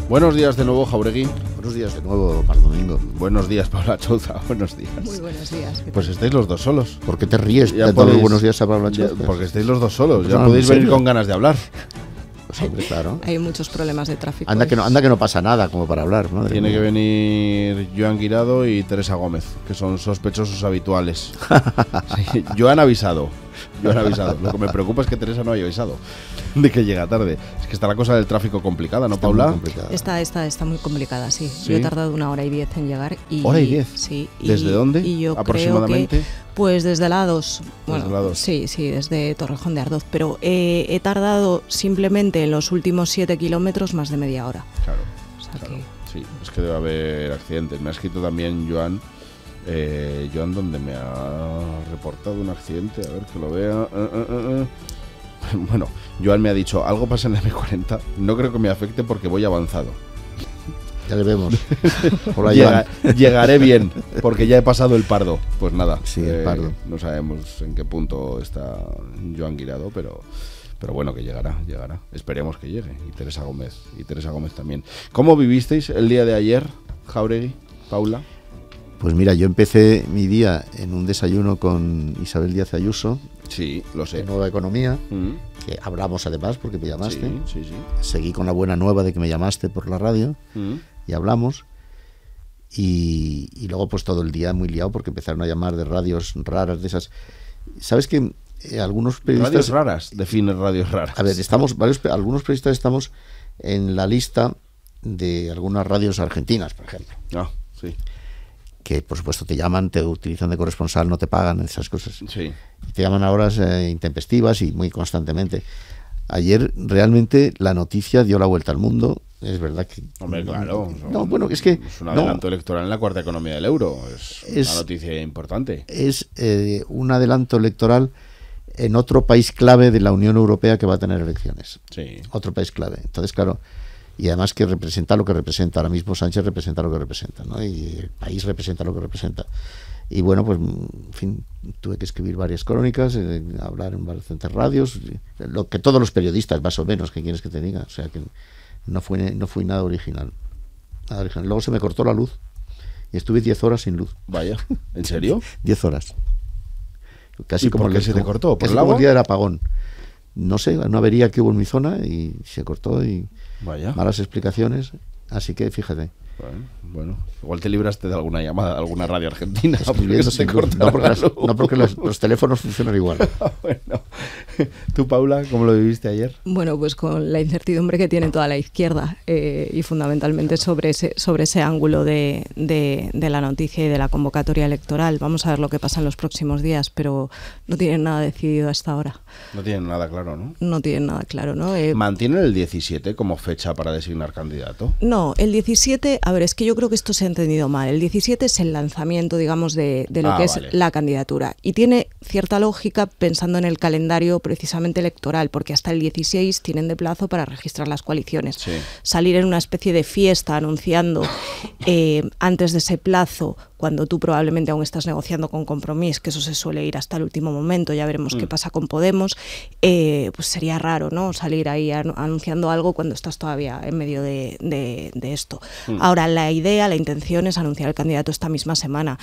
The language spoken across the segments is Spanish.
Buenos días de nuevo, Jauregui. Buenos días de nuevo, Mar Domingo. Buenos días, Paula Chouza. Buenos días. Muy buenos días. Pues estáis los dos solos. ¿Por qué te ríes Ya de todos los podéis- buenos días a Paula Ya, Chouza? porque estáis los dos solos. Pues Ya no, podéis ¿en venir serio? con ganas de hablar. Pues hombre, claro. Hay muchos problemas de tráfico. Anda que no pasa nada como para hablar, madre Tiene mía. que venir Joan Guirado y Teresa Gómez, que son sospechosos habituales. Sí, Joan ha avisado. Lo que me preocupa es que Teresa no haya avisado de que llega tarde. Es que está la cosa del tráfico complicada, ¿no, Está muy Paula? complicado. Está muy complicada, sí. ¿Sí? Yo he tardado 1 hora y 10 en llegar. Y, ¿Hora y 10? Sí. ¿Desde dónde? Y yo aproximadamente. creo que, pues desde la 2. Bueno, Desde la 2. Sí, desde Torrejón de Ardoz. Pero he tardado simplemente en los últimos 7 kilómetros más de media hora. Claro. O sea Claro, que... sí, es que debe haber accidentes. Me ha escrito también Joan, donde me ha reportado un accidente, a ver que lo vea. Bueno, Joan me ha dicho, algo pasa en la M40, no creo que me afecte porque voy avanzado. Ya le vemos. Hola, Joan. Llegaré bien, porque ya he pasado el Pardo. Pues nada, Sí, el Pardo. no sabemos en qué punto está Joan Guirado, pero bueno, que llegará. Esperemos que llegue. Y Teresa Gómez también. ¿Cómo vivisteis el día de ayer, Jauregui, Paula? Pues mira, yo empecé mi día en un desayuno con Isabel Díaz Ayuso, Sí, lo sé. de Nueva Economía, Mm, que hablamos además porque me llamaste. sí. Seguí con la buena nueva de que me llamaste por la radio Mm. y hablamos. Y luego pues todo el día muy liado porque empezaron a llamar de radios raras de esas. ¿Sabes que algunos periodistas... Radios raras, define radios raras. A ver, algunos periodistas estamos en la lista de algunas radios argentinas, por ejemplo, Ah, sí, que por supuesto te llaman, te utilizan de corresponsal, no te pagan, esas cosas. sí. Y te llaman a horas intempestivas y muy constantemente. Ayer realmente la noticia dio la vuelta al mundo. Es verdad que... Hombre, claro. No, bueno, es que... Es un no, adelanto electoral en la cuarta economía del euro. Es Es- una noticia importante. es un adelanto electoral en otro país clave de la Unión Europea que va a tener elecciones. Sí. Otro país clave. Entonces, claro, y además que representa lo que representa. Ahora mismo Sánchez representa lo que representa, ¿no? Y el país representa lo que representa. Y bueno, pues, en fin, tuve que escribir varias crónicas, hablar en bastantes radios, lo que todos los periodistas, más o menos, que quieres que te diga. O sea, que no fui nada original. Nada original. Luego se me cortó la luz y estuve 10 horas sin luz. Vaya, ¿en serio? 10 horas. Casi ¿Y como por qué el- se te como- cortó? ¿Por casi el como agua? el día del apagón. No sé, una avería que hubo en mi zona y se cortó y Vaya. malas explicaciones. Así que fíjate. Bueno, igual te libraste de alguna llamada de alguna radio argentina. Escribiendo porque se sin luz. corta No porque, la luz. no porque los teléfonos funcionan igual. Bueno, tú, Paula, ¿cómo lo viviste ayer? Bueno, pues con la incertidumbre que tiene toda la izquierda y fundamentalmente sobre ese ángulo de la noticia y de la convocatoria electoral. Vamos a ver lo que pasa en los próximos días, pero no tienen nada decidido hasta ahora. No tienen nada claro, ¿no? No tienen nada claro, ¿no? ¿Mantienen el 17 como fecha para designar candidato? No, el 17, a ver, es que yo creo que esto se ha entendido mal. El 17 es el lanzamiento, digamos, de lo que vale. es la candidatura. Y tiene cierta lógica pensando en el calendario precisamente electoral, porque hasta el 16 tienen de plazo para registrar las coaliciones. Sí. Salir en una especie de fiesta anunciando antes de ese plazo, cuando tú probablemente aún estás negociando con Compromís, que eso se suele ir hasta el último momento, ya veremos qué pasa con Podemos, pues sería raro, ¿no? Salir ahí anunciando algo cuando estás todavía en medio de esto. Ahora, la intención es anunciar el candidato esta misma semana.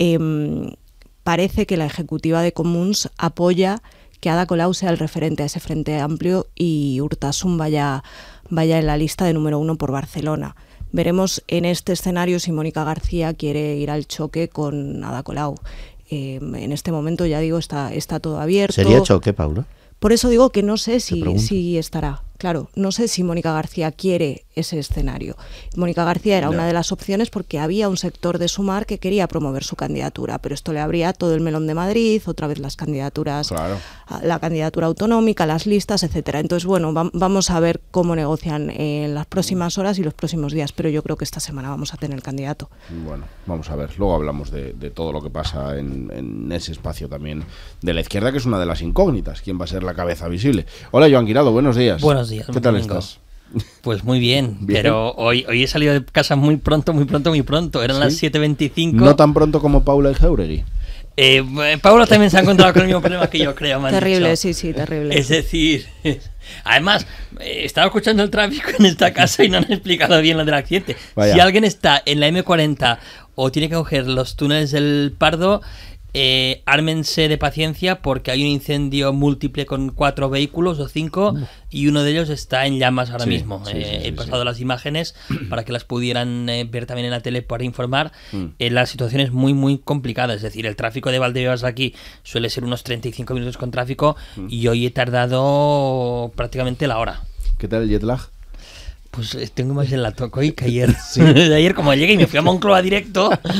Parece que la ejecutiva de Comuns apoya que Ada Colau sea el referente a ese Frente Amplio y Urtasun vaya en la lista de número 1 por Barcelona. Veremos en este escenario si Mónica García quiere ir al choque con Ada Colau. En este momento, ya digo, está todo abierto. ¿Sería choque, Paula? Por eso digo que no sé pregunto. si estará. Claro, no sé si Mónica García quiere ese escenario. Mónica García era Ya. una de las opciones porque había un sector de Sumar que quería promover su candidatura, pero esto le abría todo el melón de Madrid, otra vez las candidaturas, Claro. la candidatura autonómica, las listas, etcétera. Entonces, bueno, vamos a ver cómo negocian en las próximas horas y los próximos días, pero yo creo que esta semana vamos a tener candidato. Bueno, vamos a ver. Luego hablamos de todo lo que pasa en ese espacio también de la izquierda, que es una de las incógnitas. ¿Quién va a ser la cabeza visible? Hola, Joan Guirado, buenos días. Buenos días. ¿Qué tal Domingo. estás? Pues muy bien, Bien. pero hoy he salido de casa muy pronto. Eran ¿Sí? las 7:25. No tan pronto como Paula y Jauregui. Paula también se ha encontrado con el mismo problema que yo, creo. Terrible, sí, terrible. Es decir, además, estaba escuchando el tráfico en esta casa y no han explicado bien lo del accidente. Vaya. Si alguien está en la M40 o tiene que coger los túneles del Pardo, ármense de paciencia porque hay un incendio múltiple con 4 vehículos o 5 y uno de ellos está en llamas ahora mismo. He pasado las imágenes para que las pudieran ver también en la tele para informar. La situación es muy muy complicada, es decir, el tráfico de Valdebebas aquí suele ser unos 35 minutos con tráfico y hoy he tardado prácticamente la hora. ¿Qué tal el jet lag? Pues tengo más en la toco hoy que ayer. ¿Sí? Ayer como llegué y me fui a Moncloa directo,